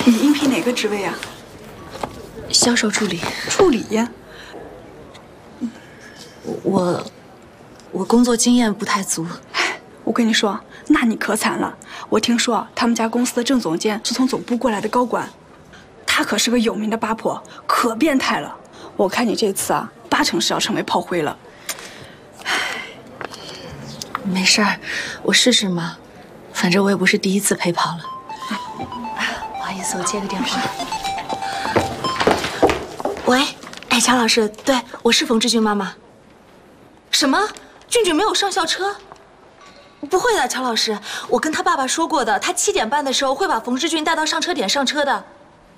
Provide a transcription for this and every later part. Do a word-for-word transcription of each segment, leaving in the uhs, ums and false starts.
你应聘哪个职位啊？ 销售助理。 助理呀？ 我我工作经验不太足。 我跟你说，那你可惨了。我听说他们家公司的郑总监是从总部过来的高管，他可是个有名的八婆，可变态了。我看你这次啊，八成是要成为炮灰了。 没事儿，我试试嘛，反正我也不是第一次陪跑了。啊，不好意思，我接个电话。喂，哎，乔老师，对，我是冯志军妈妈。什么？俊俊没有上校车？不会的，乔老师，我跟他爸爸说过的，他七点半的时候会把冯志俊带到上车点上车的。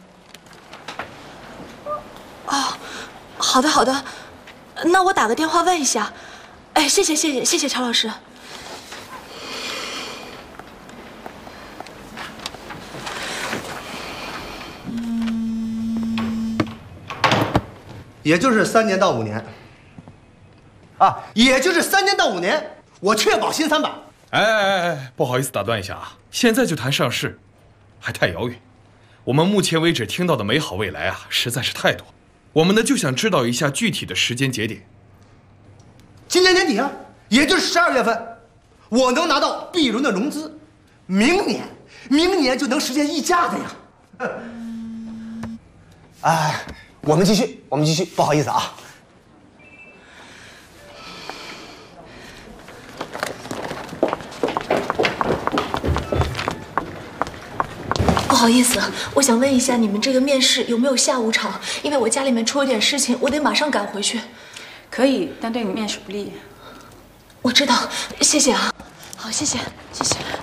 哦，好的好的，那我打个电话问一下。哎，谢谢谢谢谢谢乔老师。 也就是三年到五年，啊，也就是三年到五年，我确保新三板。 哎哎哎，不好意思打断一下啊，现在就谈上市，还太遥远。我们目前为止听到的美好未来啊，实在是太多。我们呢就想知道一下具体的时间节点。 今年年底啊，也就是十二月份，我能拿到 B 轮的融资，明年，明年就能实现溢价的呀。哎，我们继续，我们继续，不好意思啊。 不好意思，我想问一下，你们这个面试有没有下午场？因为我家里面出了点事情，我得马上赶回去。 可以，但对你面试不利。 我知道，谢谢啊。好，谢谢，谢谢。